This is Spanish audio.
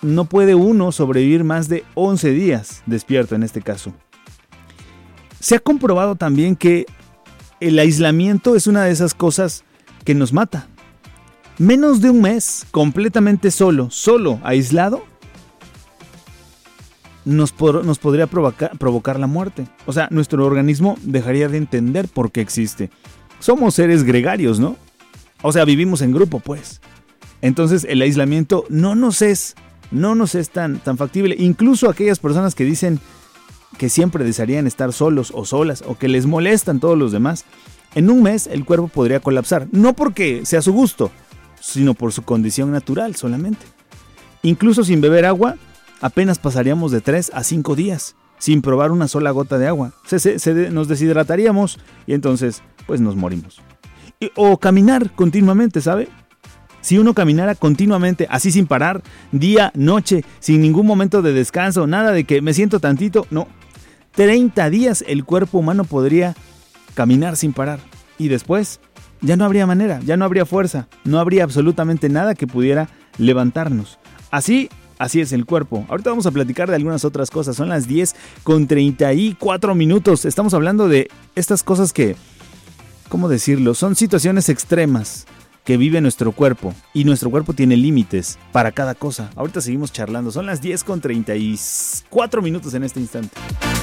no puede uno sobrevivir más de 11 días despierto en este caso. Se ha comprobado también que el aislamiento es una de esas cosas que nos mata. Menos de un mes completamente solo, aislado, nos podría provocar la muerte. O sea, nuestro organismo dejaría de entender por qué existe. Somos seres gregarios, ¿no? O sea, vivimos en grupo, pues. Entonces el aislamiento no nos es tan factible. Incluso aquellas personas que dicen que siempre desearían estar solos o solas o que les molestan todos los demás, en un mes el cuerpo podría colapsar. No porque sea su gusto, sino por su condición natural solamente. Incluso sin beber agua, apenas pasaríamos de 3 a 5 días sin probar una sola gota de agua. Nos deshidrataríamos y entonces pues nos morimos. O caminar continuamente, ¿sabe? Si uno caminara continuamente, así sin parar, día, noche, sin ningún momento de descanso, nada de que me siento tantito, no. 30 días el cuerpo humano podría caminar sin parar. Y después ya no habría manera, ya no habría fuerza, no habría absolutamente nada que pudiera levantarnos. Así es el cuerpo. Ahorita vamos a platicar de algunas otras cosas. Son las 10:34. Estamos hablando de estas cosas que, ¿cómo decirlo? Son situaciones extremas que vive nuestro cuerpo. Y nuestro cuerpo tiene límites para cada cosa. Ahorita seguimos charlando. Son las 10:34 en este instante.